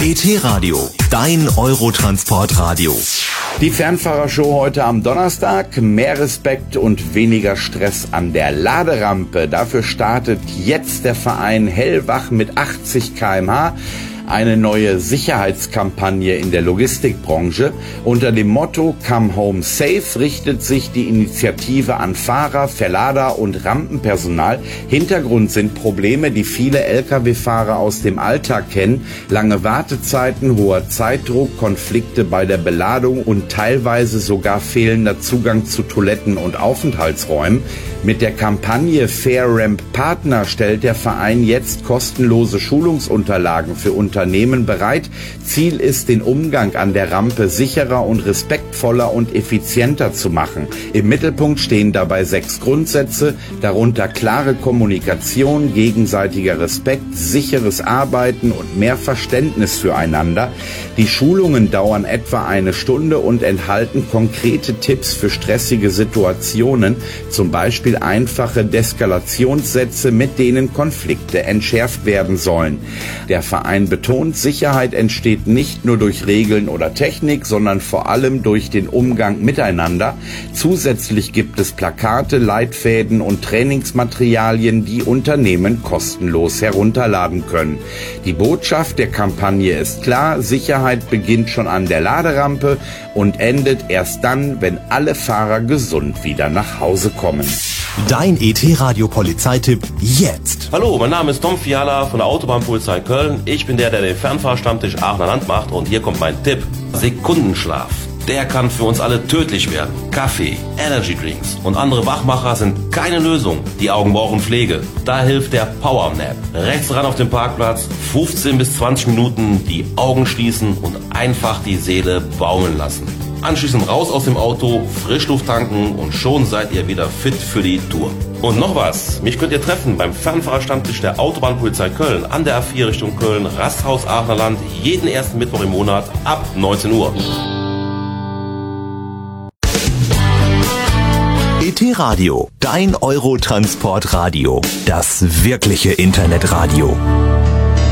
ET-Radio, dein Eurotransportradio. Die Fernfahrershow heute am Donnerstag. Mehr Respekt und weniger Stress an der Laderampe. Dafür startet jetzt der Verein Hellwach mit 80 km/h. Eine neue Sicherheitskampagne in der Logistikbranche. Unter dem Motto Come Home Safe richtet sich die Initiative an Fahrer, Verlader und Rampenpersonal. Hintergrund sind Probleme, die viele Lkw-Fahrer aus dem Alltag kennen. Lange Wartezeiten, hoher Zeitdruck, Konflikte bei der Beladung und teilweise sogar fehlender Zugang zu Toiletten und Aufenthaltsräumen. Mit der Kampagne Fair Ramp Partner stellt der Verein jetzt kostenlose Schulungsunterlagen für Unternehmen bereit. Ziel ist, den Umgang an der Rampe sicherer und respektvoller und effizienter zu machen. Im Mittelpunkt stehen dabei 6 Grundsätze, darunter klare Kommunikation, gegenseitiger Respekt, sicheres Arbeiten und mehr Verständnis füreinander. Die Schulungen dauern etwa 1 Stunde und enthalten konkrete Tipps für stressige Situationen, zum Beispiel einfache Deeskalationssätze, mit denen Konflikte entschärft werden sollen. Der Verein betont, Sicherheit entsteht nicht nur durch Regeln oder Technik, sondern vor allem durch den Umgang miteinander. Zusätzlich gibt es Plakate, Leitfäden und Trainingsmaterialien, die Unternehmen kostenlos herunterladen können. Die Botschaft der Kampagne ist klar: Sicherheit beginnt schon an der Laderampe und endet erst dann, wenn alle Fahrer gesund wieder nach Hause kommen. Dein ET-Radio-Polizeitipp jetzt. Hallo, mein Name ist Tom Fiala von der Autobahnpolizei Köln. Ich bin der den Fernfahrstammtisch Aachener Land macht, und hier kommt mein Tipp. Sekundenschlaf. Der kann für uns alle tödlich werden. Kaffee, Energydrinks und andere Wachmacher sind keine Lösung. Die Augen brauchen Pflege. Da hilft der Powernap. Rechts ran auf dem Parkplatz, 15 bis 20 Minuten die Augen schließen und einfach die Seele baumeln lassen. Anschließend raus aus dem Auto, Frischluft tanken und schon seid ihr wieder fit für die Tour. Und noch was, mich könnt ihr treffen beim Fernfahrerstammtisch der Autobahnpolizei Köln an der A4 Richtung Köln, Rasthaus Aachener Land, jeden ersten Mittwoch im Monat ab 19 Uhr. ET-Radio, dein Eurotransportradio. Das wirkliche Internetradio.